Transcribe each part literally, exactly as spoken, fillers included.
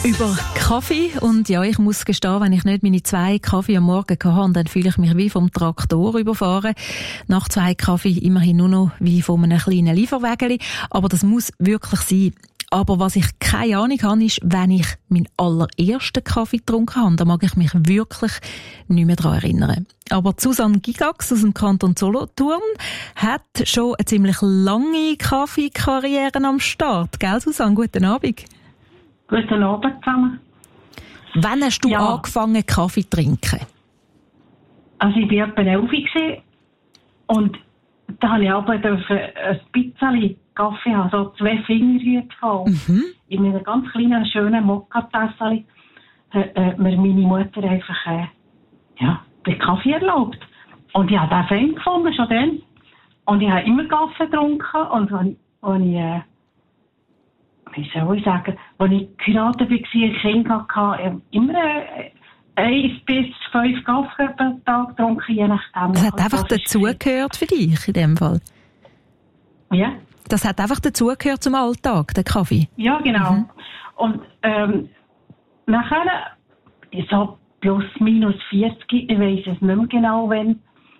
Über Kaffee. Und ja, ich muss gestehen, wenn ich nicht meine zwei Kaffee am Morgen hatte, dann fühle ich mich wie vom Traktor überfahren. Nach zwei Kaffee immerhin nur noch wie von einem kleinen Lieferwägeli. Aber das muss wirklich sein. Aber was ich keine Ahnung habe, ist, wenn ich meinen allerersten Kaffee getrunken habe, da mag ich mich wirklich nicht mehr daran erinnern. Aber Susanne Gigax aus dem Kanton Solothurn hat schon eine ziemlich lange Kaffeekarriere am Start. Gell, Susanne? Guten Abend. Guten Abend zusammen. Wann hast du ja. angefangen, Kaffee zu trinken? Also ich war etwa elf und da habe ich aber ein bisschen Kaffee haben, so zwei Finger voll. Mhm. In einer ganz kleinen, schönen Mokka-Tasse hat äh, mir meine Mutter einfach äh, ja, den Kaffee erlaubt. Und ich habe den fein gefunden, schon dann. Und ich habe immer Kaffee getrunken. Und wenn, wenn ich, äh, wie soll ich sagen, als ich geheiratet war, ein Kind hatte, äh, immer äh, eins bis fünf Kaffee pro Tag getrunken, je nachdem. Das hat einfach dazugehört für dich, in dem Fall? Ja. Das hat einfach dazugehört zum Alltag, der Kaffee? Ja, genau. Mhm. Und ähm, nachher, so plus minus vierzig, ich weiss es nicht mehr genau, wenn,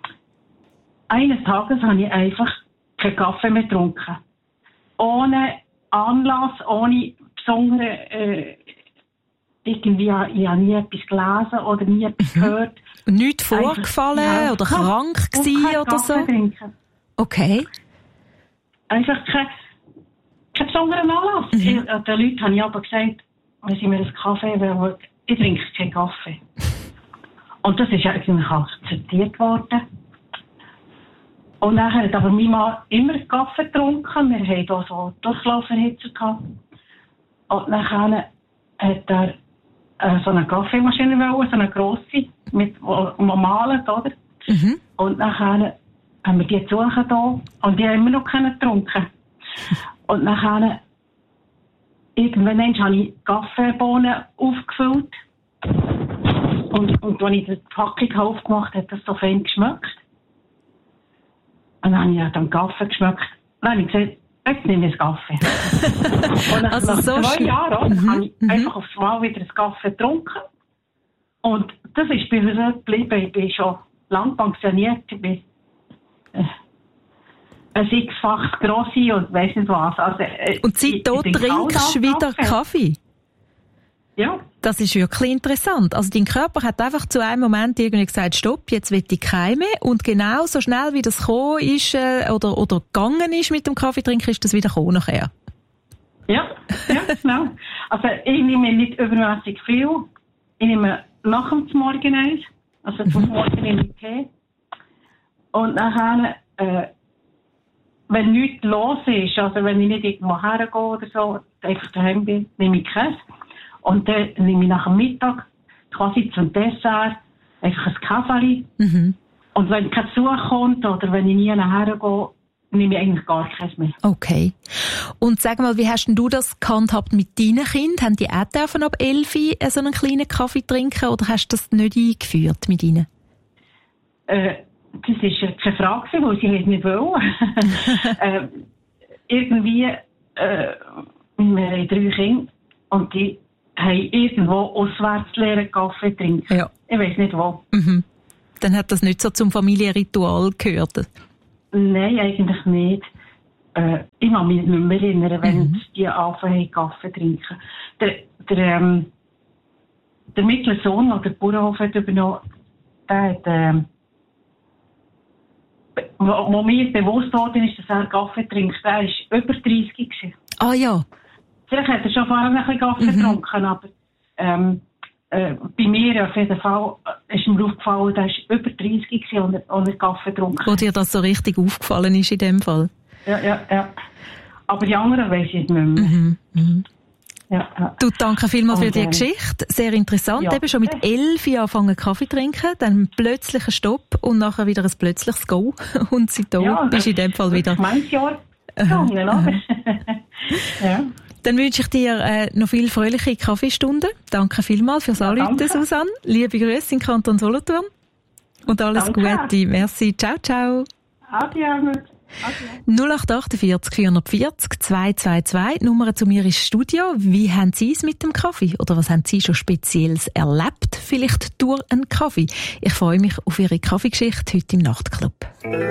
eines Tages habe ich einfach keinen Kaffee mehr getrunken. Ohne Anlass, ohne besondere, äh, irgendwie, ich habe nie etwas gelesen oder nie etwas gehört. Und nichts vorgefallen einfach, ja, oder krank gewesen oder so? Trinken. Okay. Einfach kein, kein besonderer Anlass. Mhm. Ich, den Leuten habe ich aber gesagt, wenn sie mir einen Kaffee wollen, ich trinke keinen Kaffee. Und das ist eigentlich akzeptiert worden. Und dann hat aber mein Mann immer Kaffee getrunken. Wir hatten auch so Durchlauferhitzer gehabt. Und dann hat er äh, so eine Kaffeemaschine wollen, so eine grosse, mit, wo man malt, oder? Mhm. Und dann haben wir die suchen da und die haben immer noch keinen getrunken. Und dann irgendwann habe ich Kaffeebohnen aufgefüllt und, und als ich die Packung aufgemacht habe, hat das so fein geschmeckt. Und dann habe ich dann Kaffee geschmeckt. Dann habe ich gesagt, jetzt nehme ich einen Kaffee. Und nach, also nach so zwei schön. Jahren mhm. habe ich mhm. einfach aufs Mal wieder einen Kaffee getrunken. Und das ist bei mir so geblieben. Ich bin schon lang pensioniert. Ich bin ein sechsfach grosse und weiss nicht was. Also, äh, und seitdem trinkst du wieder Kaffee? Kaffee? Ja. Das ist wirklich interessant. Also dein Körper hat einfach zu einem Moment irgendwie gesagt, stopp, jetzt will ich keinen mehr. Und genau so schnell, wie das gekommen ist äh, oder, oder gegangen ist mit dem Kaffeetrinken, ist das wieder gekommen nachher. Ja, ja, genau. Also ich nehme nicht übermäßig viel. Ich nehme nach dem Morgen eins. Also zum Morgen nehme ich Tee. Und nachher, äh, wenn nichts los ist, also wenn ich nicht irgendwo hergehe oder so, einfach daheim bin, nehme ich Käse. Und dann nehme ich nach dem Mittag quasi zum Dessert einfach ein Kaffee. Mhm. Und wenn kein Besuch kommt oder wenn ich nie nachher gehe, nehme ich eigentlich gar keins mehr. Okay. Und sag mal, wie hast denn du das gehandhabt mit deinen Kindern? Haben die auch dürfen ab elf so einen kleinen Kaffee trinken oder hast du das nicht eingeführt mit ihnen? Äh, Das war keine Frage, weil sie es nicht wollen. äh, irgendwie, äh, wir haben drei Kinder und die haben irgendwo auswärts lernen Kaffee trinken. Ja. Ich weiss nicht wo. Mhm. Dann hat das nicht so zum Familienritual gehört? Nein, eigentlich nicht. Äh, ich kann mich nicht mehr erinnern, wenn mhm. die anfangen Kaffee trinken. Der, der, ähm, der mittlere Sohn, der den Bauernhof hat übernommen, der hat, ähm, Wo, wo mir bewusst worden ist, dass er Kaffee trinkt, der war über dreißig gewesen. Ah ja. Vielleicht hat er schon vorher ein bisschen Kaffee mhm. getrunken, aber ähm, äh, bei mir auf jeden Fall ist mir aufgefallen, der war über dreißig gewesen und er, und er Kaffee getrunken. Wo dir das so richtig aufgefallen ist in dem Fall? Ja, ja, ja. Aber die anderen weiss ich nicht mehr. Mhm. Mhm. Ja, ja. Du, danke vielmals für die Geschichte. Sehr interessant. Ja. Eben schon mit elf Jahren angefangen Kaffee trinken, dann plötzlich ein Stopp und nachher wieder ein plötzliches Go. Und seitdem ja, bist du in dem Fall wieder. Manches Jahr gegangen, oder? Ja. Dann wünsche ich dir äh, noch viele fröhliche Kaffeestunden. Danke vielmals fürs Anrufen, ja, Susanne. Liebe Grüße in Kanton Solothurn. Und alles danke. Gute. Merci. Ciao, ciao. Adieu. Okay. null acht acht vier vier vier null zwei zwei zwei, Nummer zu mir ins Studio. Wie haben Sie es mit dem Kaffee? Oder was haben Sie schon Spezielles erlebt? Vielleicht durch einen Kaffee. Ich freue mich auf Ihre Kaffeegeschichte heute im Nachtclub.